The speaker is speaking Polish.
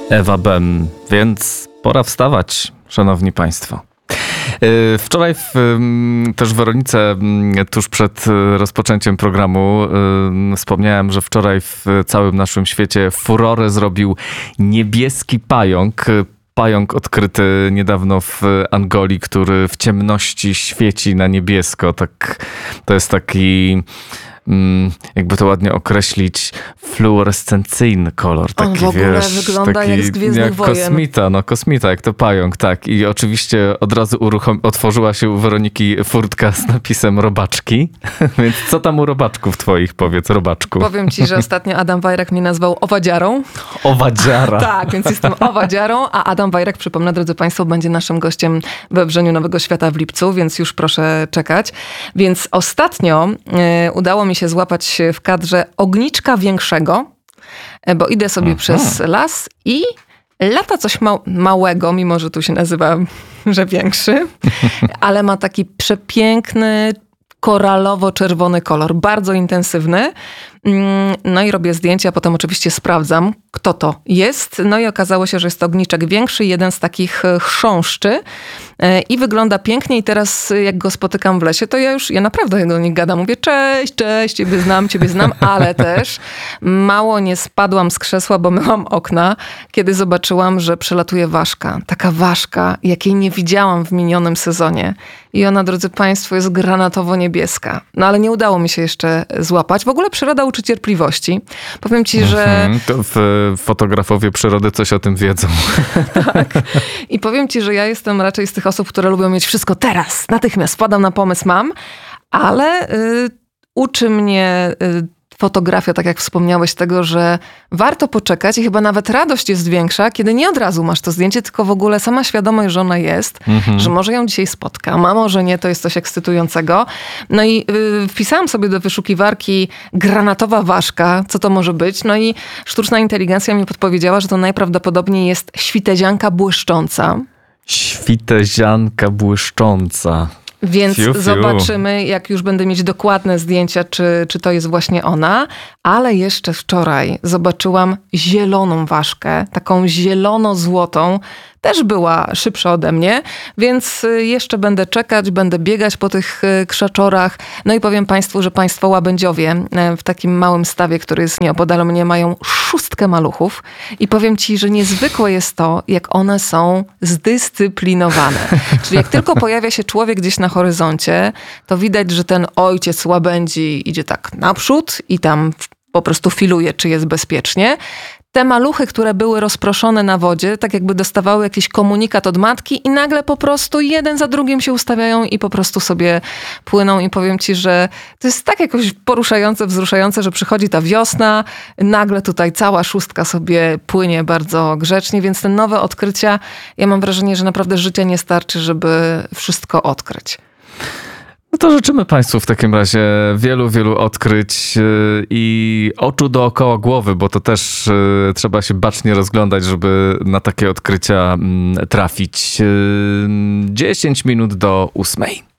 Ewa Bem, więc pora wstawać, szanowni państwo. Wczoraj też w Weronice, tuż przed rozpoczęciem programu, wspomniałem, że wczoraj w całym naszym świecie furorę zrobił niebieski pająk. Pająk odkryty niedawno w Angolii, który w ciemności świeci na niebiesko. To jest taki, jakby to ładnie określić, fluorescencyjny kolor. Taki, on w ogóle wygląda taki, jak z Gwiezdnych Wojen. Kosmita, jak to pająk, tak. I oczywiście od razu otworzyła się u Weroniki furtka z napisem robaczki. Więc co tam u robaczków twoich, powiedz, robaczku? Powiem ci, że ostatnio Adam Wajrak mnie nazwał owadziarą. Owadziara. Tak, więc jestem owadziarą, a Adam Wajrak, przypomnę, drodzy państwo, będzie naszym gościem we Wrzeniu Nowego Świata w lipcu, więc już proszę czekać. Więc ostatnio udało mi się złapać w kadrze ogniczka większego, bo idę sobie przez las i lata coś małego, mimo że tu się nazywa, że większy, ale ma taki przepiękny, koralowo-czerwony kolor, bardzo intensywny. No i robię zdjęcia, potem oczywiście sprawdzam, kto to jest. No i okazało się, że jest to ogniczek większy, jeden z takich chrząszczy i wygląda pięknie. I teraz jak go spotykam w lesie, to ja naprawdę do nich gadam. Mówię, cześć, ciebie znam, ale też mało nie spadłam z krzesła, bo myłam okna, kiedy zobaczyłam, że przelatuje ważka. Taka ważka, jakiej nie widziałam w minionym sezonie. I ona, drodzy państwo, jest granatowo-niebieska. No ale nie udało mi się jeszcze złapać. W ogóle przyroda uczy cierpliwości. Powiem ci, że... To fotografowie przyrody coś o tym wiedzą. Tak. I powiem ci, że ja jestem raczej z tych osób, które lubią mieć wszystko teraz, natychmiast, wpadam na pomysł, mam, ale uczy mnie fotografia, tak jak wspomniałeś, tego, że warto poczekać i chyba nawet radość jest większa, kiedy nie od razu masz to zdjęcie, tylko w ogóle sama świadomość, że ona jest, że może ją dzisiaj spotkam, a może nie, to jest coś ekscytującego. No i wpisałam sobie do wyszukiwarki granatowa ważka, co to może być, no i sztuczna inteligencja mi podpowiedziała, że to najprawdopodobniej jest świtezianka błyszcząca. Świtezianka błyszcząca. Więc zobaczymy, jak już będę mieć dokładne zdjęcia, czy to jest właśnie ona. Ale jeszcze wczoraj zobaczyłam zieloną ważkę, taką zielono-złotą. Też była szybsza ode mnie, więc jeszcze będę czekać, będę biegać po tych krzaczorach. No i powiem państwu, że państwo łabędziowie w takim małym stawie, który jest nieopodal mnie, mają 6 maluchów. I powiem ci, że niezwykłe jest to, jak one są zdyscyplinowane. Czyli jak tylko pojawia się człowiek gdzieś na horyzoncie, to widać, że ten ojciec łabędzi idzie tak naprzód i tam po prostu filuje, czy jest bezpiecznie. Te maluchy, które były rozproszone na wodzie, tak jakby dostawały jakiś komunikat od matki i nagle po prostu jeden za drugim się ustawiają i po prostu sobie płyną. I powiem ci, że to jest tak jakoś poruszające, wzruszające, że przychodzi ta wiosna, nagle tutaj cała 6 sobie płynie bardzo grzecznie, więc te nowe odkrycia, ja mam wrażenie, że naprawdę życia nie starczy, żeby wszystko odkryć. No to życzymy państwu w takim razie wielu odkryć i oczu dookoła głowy, bo to też trzeba się bacznie rozglądać, żeby na takie odkrycia trafić. 10 minut do 8.